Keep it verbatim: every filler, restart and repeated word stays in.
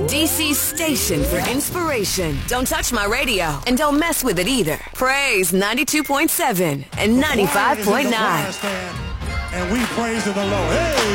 D C's station for inspiration. Don't touch my radio, and don't mess with it either. Praise ninety-two point seven and ninety-five point nine. And we praise the Lord. Hey!